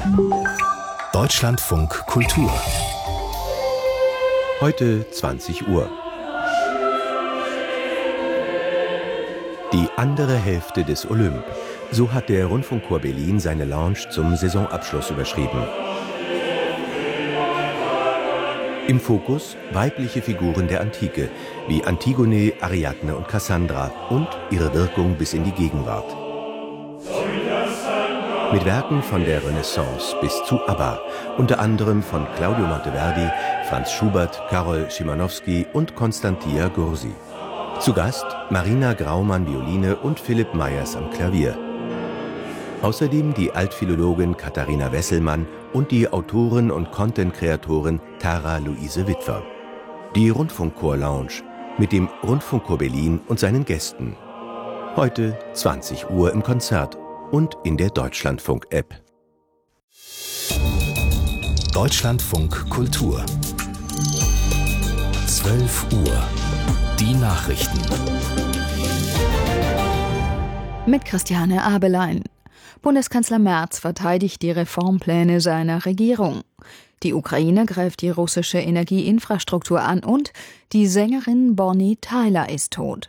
Deutschlandfunk Kultur. Heute 20 Uhr. Die andere Hälfte des Olymp. So hat der Rundfunkchor Berlin seine Lounge zum Saisonabschluss überschrieben. Im Fokus weibliche Figuren der Antike, wie Antigone, Ariadne und Cassandra und ihre Wirkung bis in die Gegenwart. Mit Werken von der Renaissance bis zu ABBA, unter anderem von Claudio Monteverdi, Franz Schubert, Karol Szymanowski und Konstantia Gursi. Zu Gast Marina Graumann Violine und Philipp Meyers am Klavier. Außerdem die Altphilologin Katharina Wesselmann und die Autorin und Content-Kreatorin Tara Luise Witwer. Die Rundfunkchor-Lounge mit dem Rundfunkchor Berlin und seinen Gästen. Heute 20 Uhr im Konzert und in der Deutschlandfunk-App. Deutschlandfunk Kultur. 12 Uhr. Die Nachrichten. Mit Christiane Abelein. Bundeskanzler Merz verteidigt die Reformpläne seiner Regierung. Die Ukraine greift die russische Energieinfrastruktur an und die Sängerin Bonnie Tyler ist tot.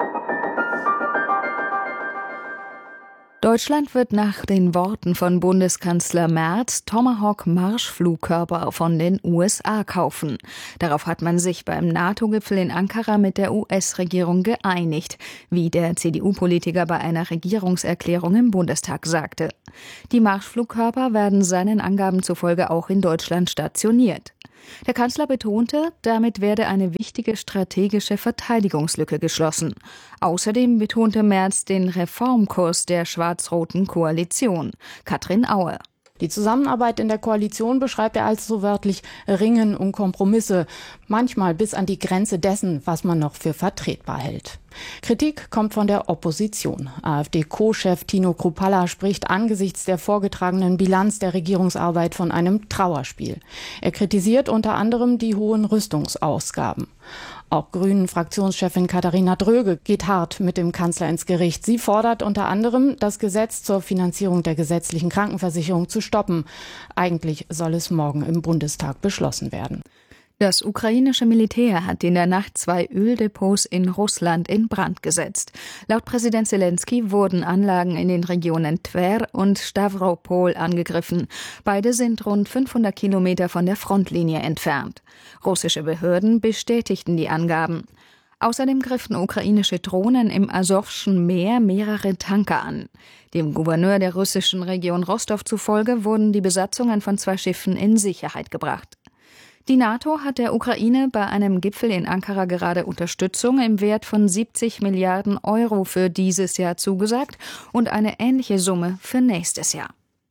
Deutschland wird nach den Worten von Bundeskanzler Merz Tomahawk-Marschflugkörper von den USA kaufen. Darauf hat man sich beim NATO-Gipfel in Ankara mit der US-Regierung geeinigt, wie der CDU-Politiker bei einer Regierungserklärung im Bundestag sagte. Die Marschflugkörper werden seinen Angaben zufolge auch in Deutschland stationiert. Der Kanzler betonte, damit werde eine wichtige strategische Verteidigungslücke geschlossen. Außerdem betonte Merz den Reformkurs der schwarz-roten Koalition. Katrin Aue. Die Zusammenarbeit in der Koalition beschreibt er als so wörtlich Ringen um Kompromisse, manchmal bis an die Grenze dessen, was man noch für vertretbar hält. Kritik kommt von der Opposition. AfD-Co-Chef Tino Kruppalla spricht angesichts der vorgetragenen Bilanz der Regierungsarbeit von einem Trauerspiel. Er kritisiert unter anderem die hohen Rüstungsausgaben. Auch Grünen-Fraktionschefin Katharina Dröge geht hart mit dem Kanzler ins Gericht. Sie fordert unter anderem, das Gesetz zur Finanzierung der gesetzlichen Krankenversicherung zu stoppen. Eigentlich soll es morgen im Bundestag beschlossen werden. Das ukrainische Militär hat in der Nacht 2 Öldepots in Russland in Brand gesetzt. Laut Präsident Selenskyj wurden Anlagen in den Regionen Twer und Stavropol angegriffen. Beide sind rund 500 Kilometer von der Frontlinie entfernt. Russische Behörden bestätigten die Angaben. Außerdem griffen ukrainische Drohnen im Asowschen Meer mehrere Tanker an. Dem Gouverneur der russischen Region Rostow zufolge wurden die Besatzungen von 2 Schiffen in Sicherheit gebracht. Die NATO hat der Ukraine bei einem Gipfel in Ankara gerade Unterstützung im Wert von 70 Milliarden Euro für dieses Jahr zugesagt und eine ähnliche Summe für nächstes Jahr.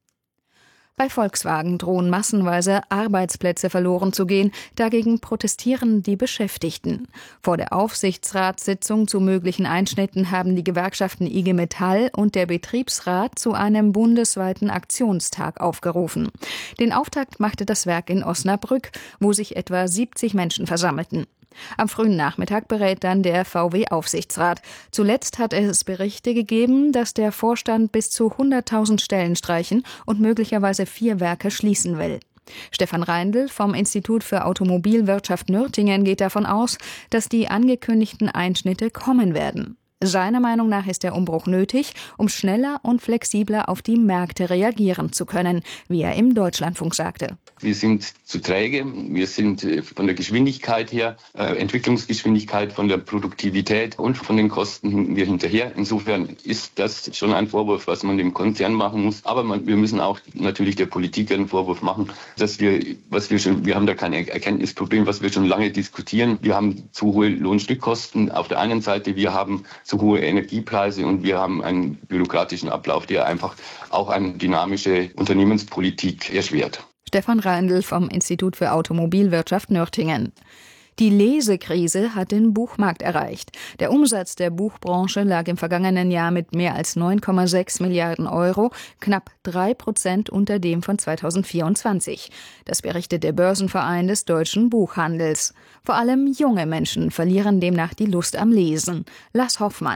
Bei Volkswagen drohen massenweise Arbeitsplätze verloren zu gehen. Dagegen protestieren die Beschäftigten. Vor der Aufsichtsratssitzung zu möglichen Einschnitten haben die Gewerkschaften IG Metall und der Betriebsrat zu einem bundesweiten Aktionstag aufgerufen. Den Auftakt machte das Werk in Osnabrück, wo sich etwa 70 Menschen versammelten. Am frühen Nachmittag berät dann der VW-Aufsichtsrat. Zuletzt hat es Berichte gegeben, dass der Vorstand bis zu 100.000 Stellen streichen und möglicherweise 4 Werke schließen will. Stefan Reindl vom Institut für Automobilwirtschaft Nürtingen geht davon aus, dass die angekündigten Einschnitte kommen werden. Seiner Meinung nach ist der Umbruch nötig, um schneller und flexibler auf die Märkte reagieren zu können, wie er im Deutschlandfunk sagte. Wir sind zu träge, wir sind von der Geschwindigkeit her, Entwicklungsgeschwindigkeit, von der Produktivität und von den Kosten hinken wir hinterher. Insofern ist das schon ein Vorwurf, was man dem Konzern machen muss. Aber wir müssen auch natürlich der Politik einen Vorwurf machen, dass wir haben da kein Erkenntnisproblem, was wir schon lange diskutieren. Wir haben zu hohe Lohnstückkosten auf der einen Seite, wir haben zu hohe Energiepreise und wir haben einen bürokratischen Ablauf, der einfach auch eine dynamische Unternehmenspolitik erschwert. Stefan Reindl vom Institut für Automobilwirtschaft Nürtingen. Die Lesekrise hat den Buchmarkt erreicht. Der Umsatz der Buchbranche lag im vergangenen Jahr mit mehr als 9,6 Milliarden Euro, knapp 3% unter dem von 2024. Das berichtet der Börsenverein des deutschen Buchhandels. Vor allem junge Menschen verlieren demnach die Lust am Lesen. Lars Hoffmann.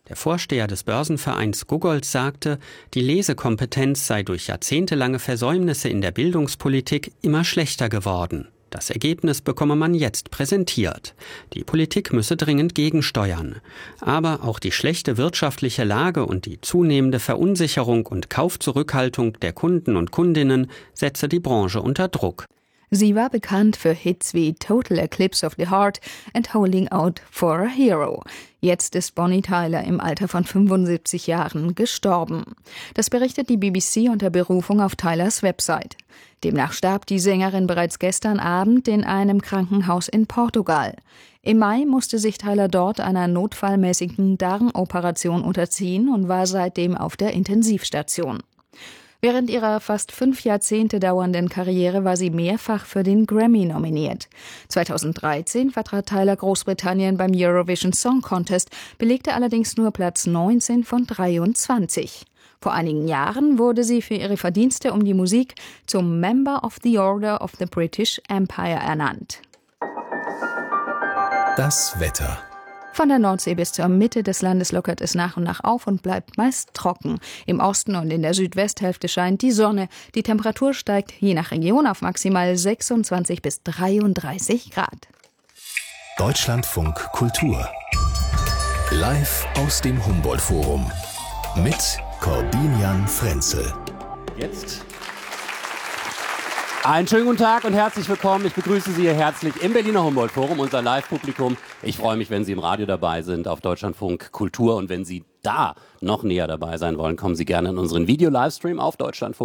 Der Vorsteher des Börsenvereins Guggold sagte, die Lesekompetenz sei durch jahrzehntelange Versäumnisse in der Bildungspolitik immer schlechter geworden. Das Ergebnis bekomme man jetzt präsentiert. Die Politik müsse dringend gegensteuern. Aber auch die schlechte wirtschaftliche Lage und die zunehmende Verunsicherung und Kaufzurückhaltung der Kunden und Kundinnen setze die Branche unter Druck. Sie war bekannt für Hits wie Total Eclipse of the Heart and Holding Out for a Hero. Jetzt ist Bonnie Tyler im Alter von 75 Jahren gestorben. Das berichtet die BBC unter Berufung auf Tylers Website. Demnach starb die Sängerin bereits gestern Abend in einem Krankenhaus in Portugal. Im Mai musste sich Tyler dort einer notfallmäßigen Darmoperation unterziehen und war seitdem auf der Intensivstation. Während ihrer fast 5 Jahrzehnte dauernden Karriere war sie mehrfach für den Grammy nominiert. 2013 vertrat Tyler Großbritannien beim Eurovision Song Contest, belegte allerdings nur Platz 19 von 23. Vor einigen Jahren wurde sie für ihre Verdienste um die Musik zum Member of the Order of the British Empire ernannt. Das Wetter. Von der Nordsee bis zur Mitte des Landes lockert es nach und nach auf und bleibt meist trocken. Im Osten und in der Südwesthälfte scheint die Sonne. Die Temperatur steigt je nach Region auf maximal 26 bis 33 Grad. Deutschlandfunk Kultur. Live aus dem Humboldt-Forum. Mit Corbinian Frenzel. Jetzt. Einen schönen guten Tag und herzlich willkommen. Ich begrüße Sie hier herzlich im Berliner Humboldt-Forum, unser Live-Publikum. Ich freue mich, wenn Sie im Radio dabei sind, auf Deutschlandfunk Kultur. Und wenn Sie da noch näher dabei sein wollen, kommen Sie gerne in unseren Video-Livestream auf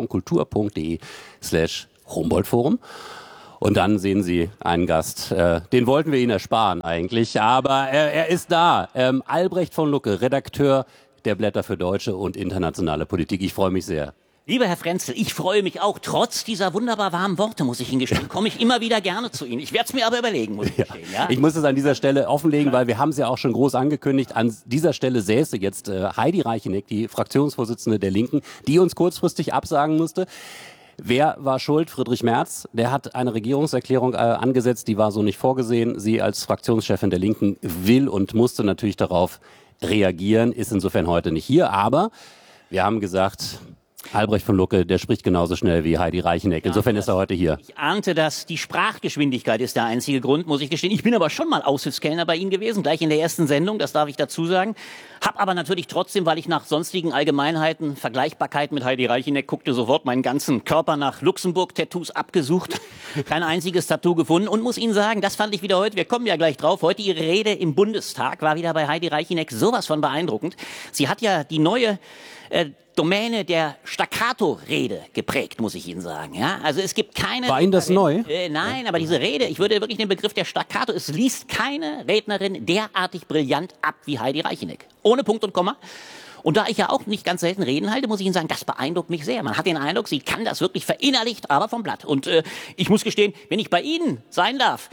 deutschlandfunkkultur.de/Humboldt-Forum. Und dann sehen Sie einen Gast, den wollten wir Ihnen ersparen eigentlich, aber er ist da. Albrecht von Lucke, Redakteur der Blätter für deutsche und internationale Politik. Ich freue mich sehr. Lieber Herr Frenzel, ich freue mich auch. Trotz dieser wunderbar warmen Worte, muss ich Ihnen gestehen, komme ich immer wieder gerne zu Ihnen. Ich werde es mir aber überlegen, muss ich gestehen. Ja? Ich muss es an dieser Stelle offenlegen, weil wir haben es ja auch schon groß angekündigt. An dieser Stelle säße jetzt Heidi Reicheneck, die Fraktionsvorsitzende der Linken, die uns kurzfristig absagen musste. Wer war schuld? Friedrich Merz. Der hat eine Regierungserklärung angesetzt, die war so nicht vorgesehen. Sie als Fraktionschefin der Linken will und musste natürlich darauf reagieren, ist insofern heute nicht hier. Aber wir haben gesagt, Albrecht von Lucke, der spricht genauso schnell wie Heidi Reicheneck. Insofern ist er heute hier. Ich ahnte, dass die Sprachgeschwindigkeit ist der einzige Grund, muss ich gestehen. Ich bin aber schon mal Aushilfskellner bei Ihnen gewesen, gleich in der ersten Sendung, das darf ich dazu sagen. Hab aber natürlich trotzdem, weil ich nach sonstigen Allgemeinheiten, Vergleichbarkeit mit Heidi Reicheneck guckte, sofort meinen ganzen Körper nach Luxemburg-Tattoos abgesucht. Kein einziges Tattoo gefunden und muss Ihnen sagen, das fand ich wieder heute, wir kommen ja gleich drauf, heute Ihre Rede im Bundestag war wieder bei Heidi Reicheneck sowas von beeindruckend. Sie hat ja die neue Domäne der Staccato-Rede geprägt, muss ich Ihnen sagen. Ja? Also es gibt keine... War Ihnen das neu? Nein, aber diese Rede, ich würde wirklich den Begriff der Staccato, es liest keine Rednerin derartig brillant ab wie Heidi Reicheneck. Ohne Punkt und Komma. Und da ich ja auch nicht ganz selten Reden halte, muss ich Ihnen sagen, das beeindruckt mich sehr. Man hat den Eindruck, sie kann das wirklich verinnerlicht, aber vom Blatt. Und ich muss gestehen, wenn ich bei Ihnen sein darf,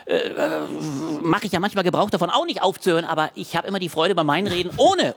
mache ich ja manchmal Gebrauch davon, auch nicht aufzuhören, aber ich habe immer die Freude bei meinen Reden,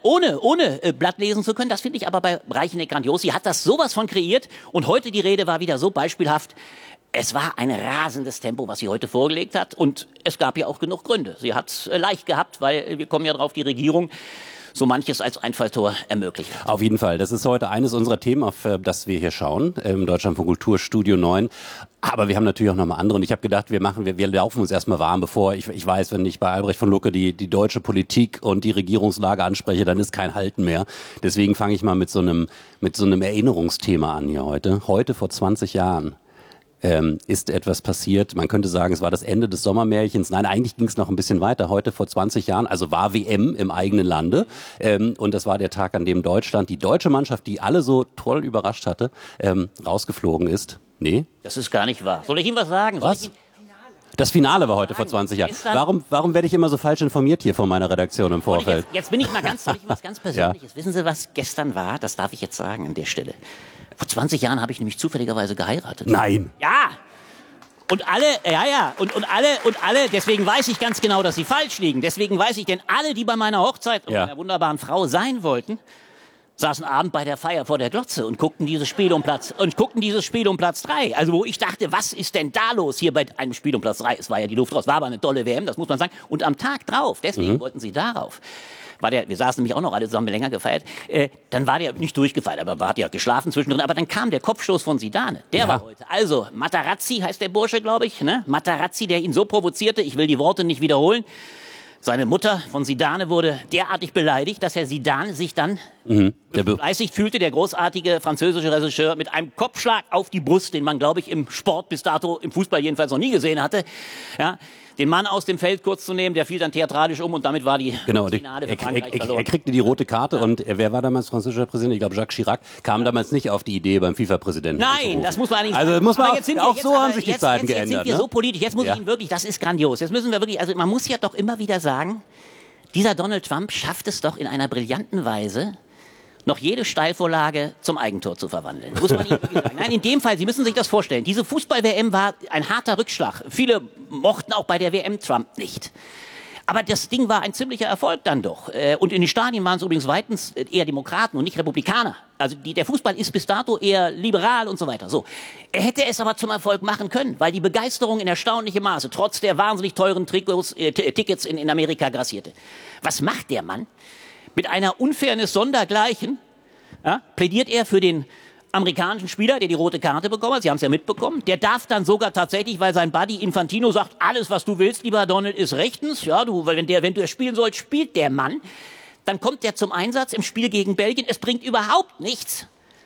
ohne Blatt lesen zu können. Das finde ich aber bei Reicheneck grandios. Sie hat das sowas von kreiert und heute die Rede war wieder so beispielhaft. Es war ein rasendes Tempo, was sie heute vorgelegt hat und es gab ja auch genug Gründe. Sie hat es leicht gehabt, weil wir kommen ja drauf, die Regierung so manches als Einfalltor ermöglicht. Auf jeden Fall. Das ist heute eines unserer Themen, auf das wir hier schauen, im Deutschlandfunk Kultur Studio 9. Aber wir haben natürlich auch noch mal andere. Und ich habe gedacht, wir laufen uns erstmal warm, bevor ich weiß, wenn ich bei Albrecht von Lucke die deutsche Politik und die Regierungslage anspreche, dann ist kein Halten mehr. Deswegen fange ich mal mit so einem Erinnerungsthema an hier heute. Heute vor 20 Jahren. Ist etwas passiert. Man könnte sagen, es war das Ende des Sommermärchens. Nein, eigentlich ging es noch ein bisschen weiter. Heute vor 20 Jahren, also war WM im eigenen Lande. Und das war der Tag, an dem Deutschland, die deutsche Mannschaft, die alle so toll überrascht hatte, rausgeflogen ist. Nee? Das ist gar nicht wahr. Soll ich Ihnen was sagen? Was? Das Finale war heute vor 20 Jahren. Warum werde ich immer so falsch informiert hier von meiner Redaktion im Vorfeld? Jetzt bin ich mal soll ich was ganz Persönliches. Ja. Wissen Sie, was gestern war? Das darf ich jetzt sagen an der Stelle. Vor 20 Jahren habe ich nämlich zufälligerweise geheiratet. Nein. Ja. Und alle, deswegen weiß ich ganz genau, dass sie falsch liegen. Deswegen weiß ich, denn alle, die bei meiner Hochzeit und meiner wunderbaren Frau sein wollten, saßen abend bei der Feier vor der Glotze und guckten dieses Spiel um Platz 3. Also wo ich dachte, was ist denn da los hier bei einem Spiel um Platz 3? Es war ja die Luft raus, war aber eine tolle WM, das muss man sagen. Und am Tag drauf, deswegen wollten sie darauf, wir saßen nämlich auch noch alle zusammen länger gefeiert, dann war der nicht durchgefeiert, aber hat ja geschlafen zwischendrin, aber dann kam der Kopfstoß von Zidane, der war heute. Also Materazzi heißt der Bursche, glaube ich, ne? Materazzi, der ihn so provozierte, ich will die Worte nicht wiederholen. Seine Mutter von Zidane wurde derartig beleidigt, dass Herr Zidane sich dann fleißig fühlte, der großartige französische Regisseur, mit einem Kopfschlag auf die Brust, den man, glaube ich, im Sport bis dato, im Fußball jedenfalls noch nie gesehen hatte, ja, den Mann aus dem Feld kurz zu nehmen, der fiel dann theatralisch um und damit war die Finale für Frankreich verloren. Er kriegte die rote Karte und wer war damals französischer Präsident? Ich glaube, Jacques Chirac kam damals nicht auf die Idee, beim FIFA-Präsidenten Nein, das muss man eigentlich sagen. Also muss man auch so haben sich die Zeiten geändert. Jetzt sind wir so politisch, jetzt muss ich Ihnen wirklich, das ist grandios, jetzt müssen wir wirklich, also man muss ja doch immer wieder sagen, dieser Donald Trump schafft es doch in einer brillanten Weise, noch jede Steilvorlage zum Eigentor zu verwandeln. Muss man Ihnen wirklich sagen. Nein, in dem Fall, Sie müssen sich das vorstellen, diese Fußball-WM war ein harter Rückschlag. Viele mochten auch bei der WM Trump nicht. Aber das Ding war ein ziemlicher Erfolg dann doch. Und in den Stadien waren es übrigens weitens eher Demokraten und nicht Republikaner. Also der Fußball ist bis dato eher liberal und so weiter. So. Er hätte es aber zum Erfolg machen können, weil die Begeisterung in erstaunlichem Maße, trotz der wahnsinnig teuren Tickets in Amerika grassierte. Was macht der Mann? Mit einer Unfairness sondergleichen plädiert er für den amerikanischen Spieler, der die rote Karte bekommen hat. Sie haben es ja mitbekommen. Der darf dann sogar tatsächlich, weil sein Buddy Infantino sagt, alles, was du willst, lieber Donald, ist rechtens. Ja, wenn du spielen sollst, spielt der Mann. Dann kommt der zum Einsatz im Spiel gegen Belgien. Es bringt überhaupt nichts.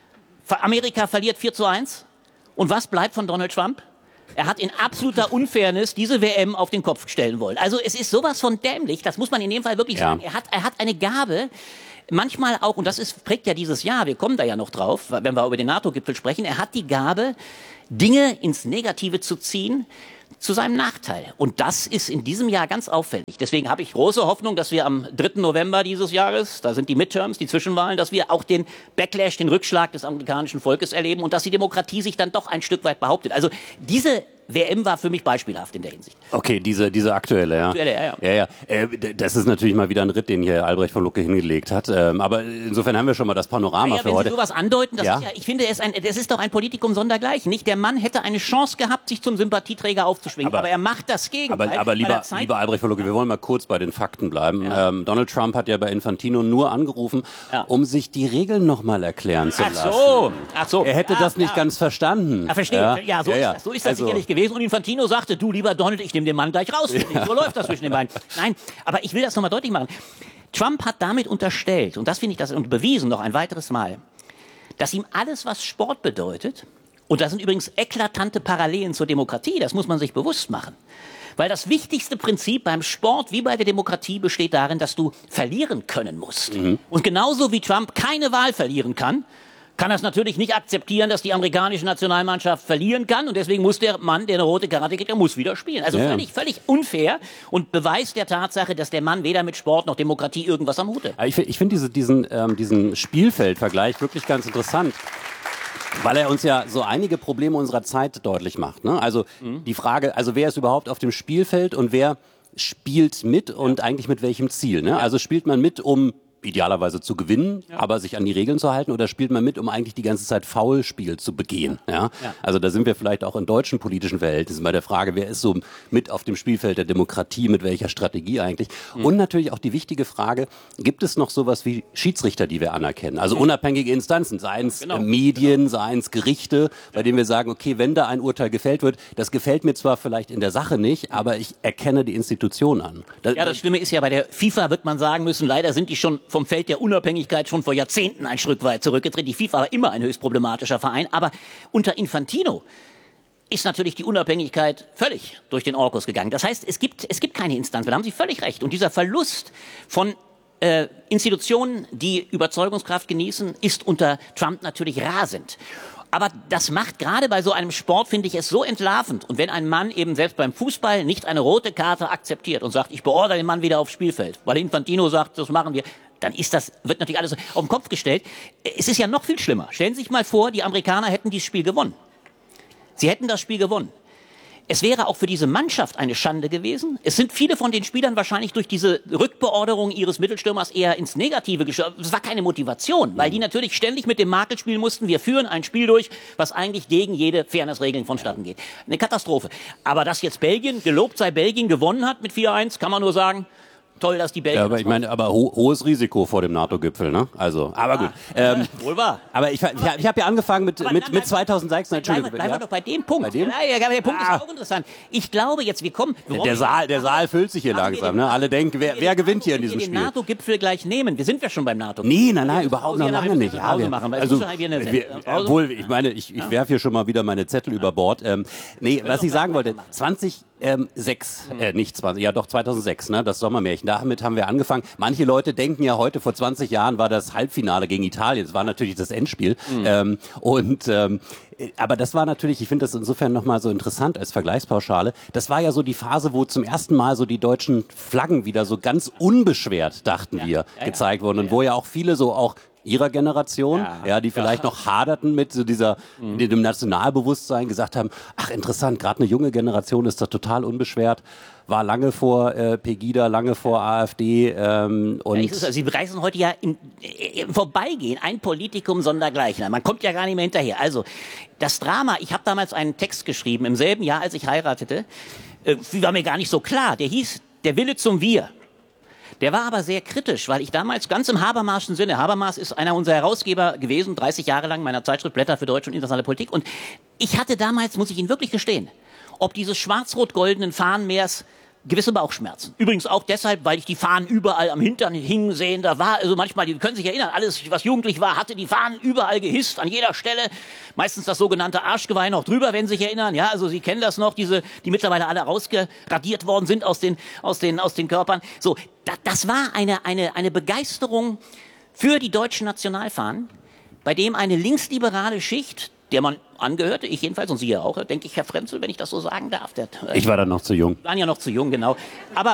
Amerika verliert 4:1. Und was bleibt von Donald Trump? Er hat in absoluter Unfairness diese WM auf den Kopf stellen wollen. Also es ist sowas von dämlich, das muss man in dem Fall wirklich sagen. Er hat eine Gabe, manchmal auch, und das prägt ja dieses Jahr, wir kommen da ja noch drauf, wenn wir über den NATO-Gipfel sprechen, er hat die Gabe, Dinge ins Negative zu ziehen, zu seinem Nachteil. Und das ist in diesem Jahr ganz auffällig. Deswegen habe ich große Hoffnung, dass wir am 3. November dieses Jahres, da sind die Midterms, die Zwischenwahlen, dass wir auch den Backlash, den Rückschlag des amerikanischen Volkes erleben und dass die Demokratie sich dann doch ein Stück weit behauptet. Also diese WM war für mich beispielhaft in der Hinsicht. Okay, diese aktuelle, ja. Ja. Das ist natürlich mal wieder ein Ritt, den hier Albrecht von Lucke hingelegt hat. Aber insofern haben wir schon mal das Panorama für heute. Wenn Sie sowas andeuten, ich finde, das ist doch ein Politikum sondergleichen. Nicht der Mann hätte eine Chance gehabt, sich zum Sympathieträger aufzuschwingen, aber er macht das Gegenteil. Aber lieber Albrecht von Lucke, wir wollen mal kurz bei den Fakten bleiben. Ja. Donald Trump hat ja bei Infantino nur angerufen, um sich die Regeln nochmal erklären zu lassen. Ach so. Er hätte das nicht ganz verstanden. Verstehe. Ja, so ist das sicherlich gewesen. Und Infantino sagte, du lieber Donald, ich nehme den Mann gleich raus. So läuft das zwischen den beiden. Nein, aber ich will das nochmal deutlich machen. Trump hat damit unterstellt, und das finde ich und bewiesen noch ein weiteres Mal, dass ihm alles, was Sport bedeutet, und da sind übrigens eklatante Parallelen zur Demokratie, das muss man sich bewusst machen. Weil das wichtigste Prinzip beim Sport wie bei der Demokratie besteht darin, dass du verlieren können musst. Und genauso wie Trump keine Wahl verlieren kann das natürlich nicht akzeptieren, dass die amerikanische Nationalmannschaft verlieren kann. Und deswegen muss der Mann, der eine rote Karte kriegt, der muss wieder spielen. Also völlig unfair und Beweis der Tatsache, dass der Mann weder mit Sport noch Demokratie irgendwas am Hut hat. Ich finde diesen Spielfeldvergleich wirklich ganz interessant. Weil er uns ja so einige Probleme unserer Zeit deutlich macht. Ne? Also die Frage, wer ist überhaupt auf dem Spielfeld und wer spielt mit und eigentlich mit welchem Ziel? Ne? Also spielt man mit, um idealerweise zu gewinnen, aber sich an die Regeln zu halten, oder spielt man mit, um eigentlich die ganze Zeit Foulspiel zu begehen? Ja? Also da sind wir vielleicht auch in deutschen politischen Verhältnissen bei der Frage, wer ist so mit auf dem Spielfeld der Demokratie, mit welcher Strategie eigentlich? Und natürlich auch die wichtige Frage, gibt es noch sowas wie Schiedsrichter, die wir anerkennen? Also unabhängige Instanzen, seien es Medien, seien es Gerichte, bei denen wir sagen, okay, wenn da ein Urteil gefällt wird, das gefällt mir zwar vielleicht in der Sache nicht, aber ich erkenne die Institution an. Das Schlimme ist ja, bei der FIFA wird man sagen müssen, leider sind die schon vom Feld der Unabhängigkeit schon vor Jahrzehnten ein Stück weit zurückgetreten. Die FIFA war immer ein höchst problematischer Verein, aber unter Infantino ist natürlich die Unabhängigkeit völlig durch den Orkus gegangen. Das heißt, es gibt keine Instanz, da haben Sie völlig recht. Und dieser Verlust von Institutionen, die Überzeugungskraft genießen, ist unter Trump natürlich rasend. Aber das macht gerade bei so einem Sport, finde ich, es so entlarvend. Und wenn ein Mann eben selbst beim Fußball nicht eine rote Karte akzeptiert und sagt, ich beordere den Mann wieder aufs Spielfeld, weil Infantino sagt, das machen wir, dann wird natürlich alles auf den Kopf gestellt. Es ist ja noch viel schlimmer. Stellen Sie sich mal vor, die Amerikaner hätten dieses Spiel gewonnen. Sie hätten das Spiel gewonnen. Es wäre auch für diese Mannschaft eine Schande gewesen. Es sind viele von den Spielern wahrscheinlich durch diese Rückbeorderung ihres Mittelstürmers eher ins Negative gestürzt. Es war keine Motivation, weil die natürlich ständig mit dem Makel spielen mussten. Wir führen ein Spiel durch, was eigentlich gegen jede Fairness-Regeln vonstatten geht. Eine Katastrophe. Aber dass jetzt Belgien, gelobt sei Belgien, gewonnen hat mit 4-1, kann man nur sagen, toll, dass die Belgier. Ja, aber ich meine, hohes Risiko vor dem NATO-Gipfel, ne? Also, aber gut. Wohl wahr. Aber ich habe ja angefangen mit 2006. Entschuldigung. Bleiben wir doch bei dem Punkt. Bei dem? Ja, der Punkt ist auch interessant. Ich glaube jetzt, der Saal füllt sich hier langsam, ne? Alle denken, wer gewinnt hier in diesem Spiel? Wir den NATO-Gipfel gleich nehmen. Wir sind ja schon beim NATO-Gipfel. Nein, überhaupt noch lange nicht. Ja, obwohl, ich meine, ich werfe hier schon mal wieder meine Zettel über Bord. Was ich sagen wollte, 2006, ne? Das Sommermärchen. Damit haben wir angefangen. Manche Leute denken ja heute, vor 20 Jahren war das Halbfinale gegen Italien. Das war natürlich das Endspiel. Aber das war natürlich, ich finde das insofern nochmal so interessant als Vergleichspauschale. Das war ja so die Phase, wo zum ersten Mal so die deutschen Flaggen wieder so ganz unbeschwert, dachten wir, gezeigt wurden. Und wo ja auch viele so auch ihrer Generation, die vielleicht noch haderten mit so dem Nationalbewusstsein, gesagt haben, ach interessant, gerade eine junge Generation ist da total unbeschwert, war lange vor Pegida, lange vor AfD. Sie reißen heute ja im Vorbeigehen ein Politikum sondergleichen. Man kommt ja gar nicht mehr hinterher. Also das Drama, ich habe damals einen Text geschrieben, im selben Jahr, als ich heiratete, war mir gar nicht so klar, der hieß Der Wille zum Wir. Der war aber sehr kritisch, weil ich damals ganz im Habermaschen Sinne, Habermas ist einer unserer Herausgeber gewesen, 30 Jahre lang meiner Zeitschrift Blätter für deutsche und internationale Politik. Und ich hatte damals, muss ich Ihnen wirklich gestehen, ob dieses schwarz-rot-goldenen Fahnenmeers gewisse Bauchschmerzen. Übrigens auch deshalb, weil ich die Fahnen überall am Hintern hingen sehen. Da war also manchmal, die können sich erinnern, alles, was jugendlich war, hatte die Fahnen überall gehisst, an jeder Stelle. Meistens das sogenannte Arschgeweih noch drüber, wenn Sie sich erinnern. Ja, also Sie kennen das noch, die mittlerweile alle rausgeradiert worden sind aus den Körpern. So, das war eine Begeisterung für die deutschen Nationalfahnen, bei dem eine linksliberale Schicht, der man angehörte, ich jedenfalls und Sie ja auch, denke ich, Herr Frenzel, wenn ich das so sagen darf. Ich war dann noch zu jung. Waren ja noch zu jung, genau. Aber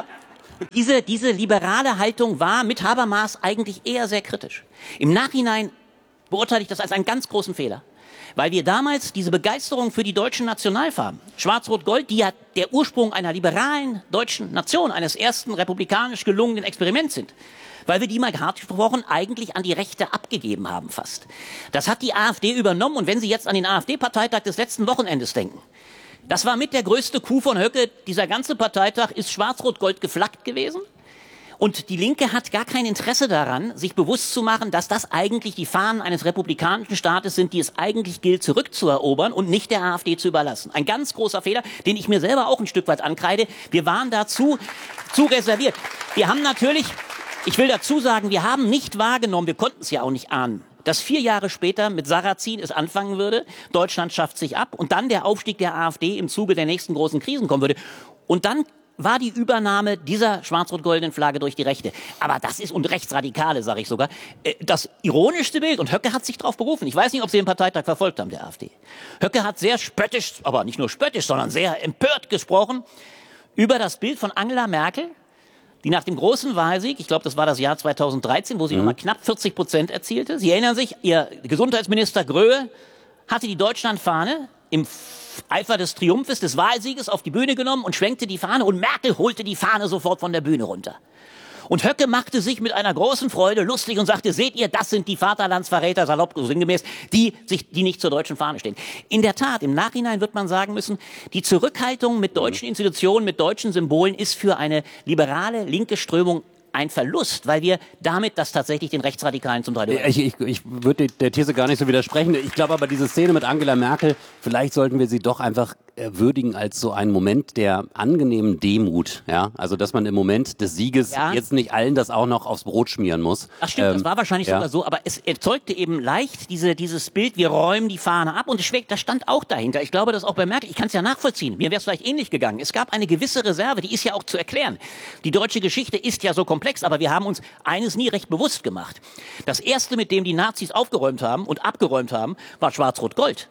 diese liberale Haltung war mit Habermas eigentlich eher sehr kritisch. Im Nachhinein beurteile ich das als einen ganz großen Fehler. Weil wir damals diese Begeisterung für die deutschen Nationalfarben, Schwarz-Rot-Gold, die ja der Ursprung einer liberalen deutschen Nation, eines ersten republikanisch gelungenen Experiments sind, weil wir die mal hart gesprochen eigentlich an die Rechte abgegeben haben fast. Das hat die AfD übernommen und wenn Sie jetzt an den AfD-Parteitag des letzten Wochenendes denken, das war mit der größte Coup von Höcke, dieser ganze Parteitag ist schwarz-rot-gold geflaggt gewesen und die Linke hat gar kein Interesse daran, sich bewusst zu machen, dass das eigentlich die Fahnen eines republikanischen Staates sind, die es eigentlich gilt zurückzuerobern und nicht der AfD zu überlassen. Ein ganz großer Fehler, den ich mir selber auch ein Stück weit ankreide. Wir waren dazu zu reserviert. Wir haben natürlich... Ich will dazu sagen, wir haben nicht wahrgenommen, wir konnten es ja auch nicht ahnen, dass 4 Jahre später mit Sarrazin es anfangen würde, Deutschland schafft sich ab und dann der Aufstieg der AfD im Zuge der nächsten großen Krisen kommen würde. Und dann war die Übernahme dieser schwarz-rot-goldenen Flagge durch die Rechte. Aber das ist, und Rechtsradikale, sage ich sogar, das ironischste Bild. Und Höcke hat sich darauf berufen. Ich weiß nicht, ob Sie den Parteitag verfolgt haben, der AfD. Höcke hat sehr spöttisch, aber nicht nur spöttisch, sondern sehr empört gesprochen über das Bild von Angela Merkel, die nach dem großen Wahlsieg, ich glaube, das war das Jahr 2013, wo sie nochmal knapp 40% erzielte. Sie erinnern sich, ihr Gesundheitsminister Gröhe hatte die Deutschlandfahne im Eifer des Triumphes, des Wahlsieges auf die Bühne genommen und schwenkte die Fahne und Merkel holte die Fahne sofort von der Bühne runter. Und Höcke machte sich mit einer großen Freude lustig und sagte, seht ihr, das sind die Vaterlandsverräter, salopp sinngemäß, die nicht zur deutschen Fahne stehen. In der Tat, im Nachhinein wird man sagen müssen, die Zurückhaltung mit deutschen Institutionen, mit deutschen Symbolen ist für eine liberale, linke Strömung ein Verlust, weil wir damit das tatsächlich den Rechtsradikalen zum Teil... Ich würde der These gar nicht so widersprechen. Ich glaube aber, diese Szene mit Angela Merkel, vielleicht sollten wir sie doch einfach würdigen als so einen Moment der angenehmen Demut. Ja? Also, dass man im Moment des Sieges jetzt nicht allen das auch noch aufs Brot schmieren muss. Das stimmt, das war wahrscheinlich sogar so, aber es erzeugte eben leicht dieses Bild, wir räumen die Fahne ab und das stand auch dahinter. Ich glaube, das auch bei Merkel, ich kann es ja nachvollziehen, mir wäre es vielleicht ähnlich gegangen. Es gab eine gewisse Reserve, die ist ja auch zu erklären. Die deutsche Geschichte ist ja so komplex, aber wir haben uns eines nie recht bewusst gemacht. Das erste, mit dem die Nazis aufgeräumt haben und abgeräumt haben, war Schwarz-Rot-Gold.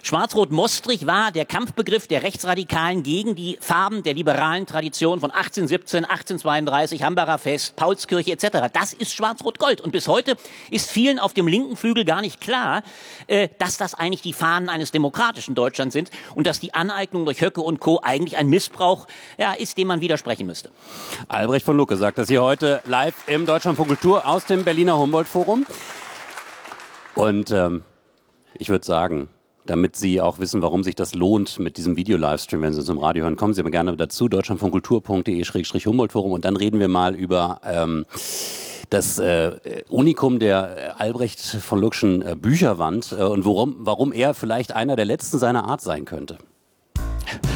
Schwarz-Rot-Mostrich war der Kampfbegriff der Rechtsradikalen gegen die Farben der liberalen Tradition von 1817, 1832, Hambacher Fest, Paulskirche etc. Das ist Schwarz-Rot-Gold. Und bis heute ist vielen auf dem linken Flügel gar nicht klar, dass das eigentlich die Fahnen eines demokratischen Deutschlands sind und dass die Aneignung durch Höcke und Co. eigentlich ein Missbrauch ist, dem man widersprechen müsste. Albrecht von Lucke sagt das hier heute live im Deutschlandfunk Kultur aus dem Berliner Humboldt-Forum. Und ich würde sagen, damit Sie auch wissen, warum sich das lohnt mit diesem Video-Livestream, wenn Sie uns im Radio hören, kommen Sie aber gerne dazu, deutschlandfunkkultur.de/Humboldt-Forum, und dann reden wir mal über das Unikum der Albrecht von Luckschen Bücherwand und warum er vielleicht einer der letzten seiner Art sein könnte.